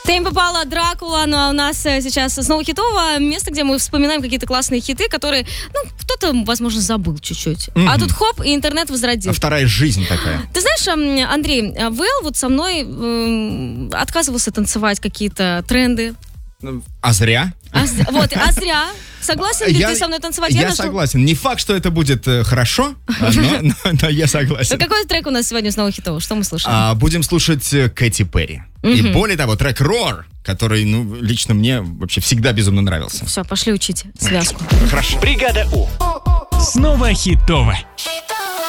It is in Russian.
Ты им попала, Дракула, но у нас сейчас снова хитовое место, где мы вспоминаем какие-то классные хиты, которые, кто-то, возможно, забыл чуть-чуть. А тут хоп, и интернет возродил. А вторая жизнь такая. Ты знаешь, Андрей, Вэл вот со мной отказывался танцевать какие-то тренды. А зря? А зря. Согласен ли ты со мной танцевать? Я согласен. Не факт, что это будет хорошо, но я согласен. Какой трек у нас сегодня снова хитовый? Что мы слушаем? Будем слушать Кэти Перри. И более того, трек «Roar», который, лично мне вообще всегда безумно нравился. Все, пошли учить связку. Хорошо. Бригада У. Снова хитово.